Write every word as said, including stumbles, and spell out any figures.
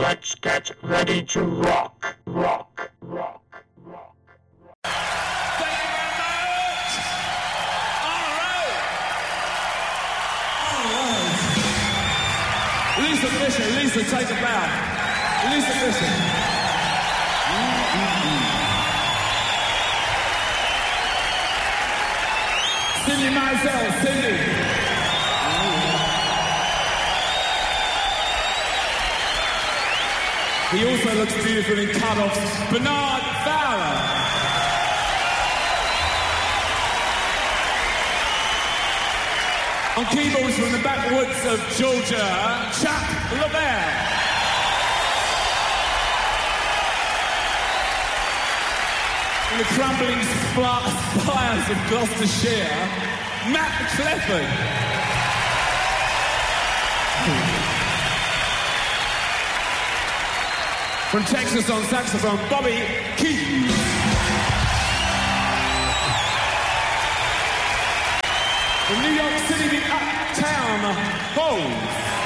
Let's get ready to rock, rock, rock, rock. Thank you very much! All right! All right. Lisa Fisher, Lisa, take a bow. Lisa Fisher. Mm-hmm. Cindy Mizell, Cindy. He also looks beautiful in cut-offs. Bernard Fowler. On keyboards from the backwoods of Georgia, Chuck LaBelle. In the crumbling spires of Gloucestershire, Matt Clifford. From Texas on saxophone, Bobby Keys. From New York City, the Uptown Hoes.